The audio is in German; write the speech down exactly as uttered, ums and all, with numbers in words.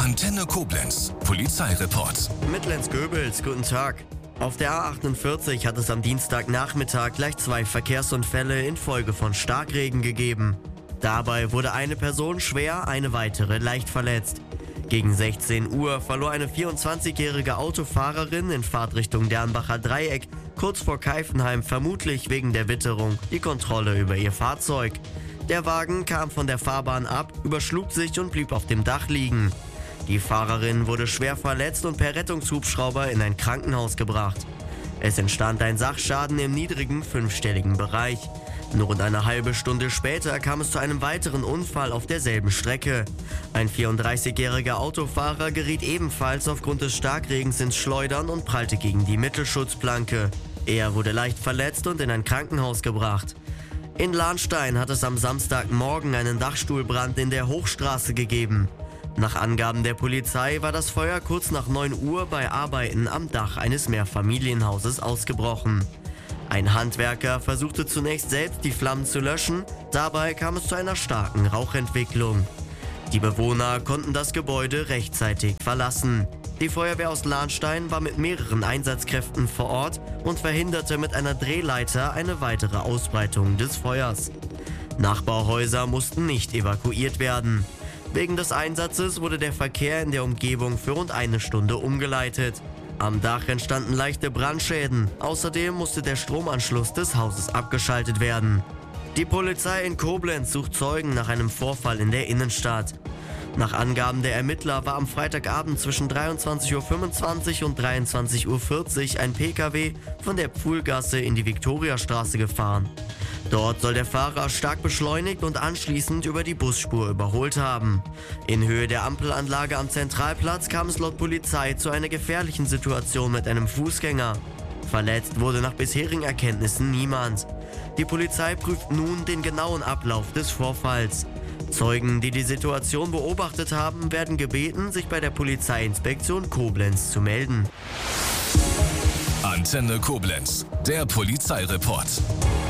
Antenne Koblenz, Polizeireport. Mit Lenz Goebels, guten Tag. Auf der A achtundvierzig hat es am Dienstagnachmittag gleich zwei Verkehrsunfälle infolge von Starkregen gegeben. Dabei wurde eine Person schwer, eine weitere leicht verletzt. Gegen sechzehn Uhr verlor eine vierundzwanzigjährige Autofahrerin in Fahrtrichtung Dernbacher Dreieck kurz vor Keifenheim vermutlich wegen der Witterung die Kontrolle über ihr Fahrzeug. Der Wagen kam von der Fahrbahn ab, überschlug sich und blieb auf dem Dach liegen. Die Fahrerin wurde schwer verletzt und per Rettungshubschrauber in ein Krankenhaus gebracht. Es entstand ein Sachschaden im niedrigen fünfstelligen Bereich. Nur rund eine halbe Stunde später kam es zu einem weiteren Unfall auf derselben Strecke. Ein vierunddreißigjähriger Autofahrer geriet ebenfalls aufgrund des Starkregens ins Schleudern und prallte gegen die Mittelschutzplanke. Er wurde leicht verletzt und in ein Krankenhaus gebracht. In Lahnstein hat es am Samstagmorgen einen Dachstuhlbrand in der Hochstraße gegeben. Nach Angaben der Polizei war das Feuer kurz nach neun Uhr bei Arbeiten am Dach eines Mehrfamilienhauses ausgebrochen. Ein Handwerker versuchte zunächst selbst die Flammen zu löschen, dabei kam es zu einer starken Rauchentwicklung. Die Bewohner konnten das Gebäude rechtzeitig verlassen. Die Feuerwehr aus Lahnstein war mit mehreren Einsatzkräften vor Ort und verhinderte mit einer Drehleiter eine weitere Ausbreitung des Feuers. Nachbarhäuser mussten nicht evakuiert werden. Wegen des Einsatzes wurde der Verkehr in der Umgebung für rund eine Stunde umgeleitet. Am Dach entstanden leichte Brandschäden. Außerdem musste der Stromanschluss des Hauses abgeschaltet werden. Die Polizei in Koblenz sucht Zeugen nach einem Vorfall in der Innenstadt. Nach Angaben der Ermittler war am Freitagabend zwischen dreiundzwanzig Uhr fünfundzwanzig und dreiundzwanzig Uhr vierzig ein Pkw von der Pfuhlgasse in die Viktoriastraße gefahren. Dort soll der Fahrer stark beschleunigt und anschließend über die Busspur überholt haben. In Höhe der Ampelanlage am Zentralplatz kam es laut Polizei zu einer gefährlichen Situation mit einem Fußgänger. Verletzt wurde nach bisherigen Erkenntnissen niemand. Die Polizei prüft nun den genauen Ablauf des Vorfalls. Zeugen, die die Situation beobachtet haben, werden gebeten, sich bei der Polizeiinspektion Koblenz zu melden. Antenne Koblenz, der Polizeireport.